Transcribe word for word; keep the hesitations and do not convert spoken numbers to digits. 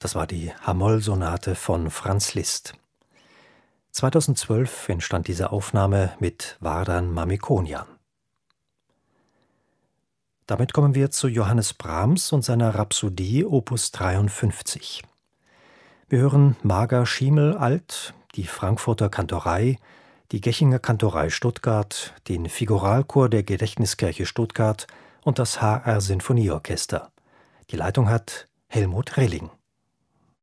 Das war die H-Moll-Sonate von Franz Liszt. zweitausendzwölf entstand diese Aufnahme mit Vardan Mamikonian. Damit kommen wir zu Johannes Brahms und seiner Rhapsodie Opus dreiundfünfzig. Wir hören Marga Schiemel-Alt, die Frankfurter Kantorei, die Gechinger Kantorei Stuttgart, den Figuralchor der Gedächtniskirche Stuttgart und das H R Sinfonieorchester. Die Leitung hat Helmut Rilling.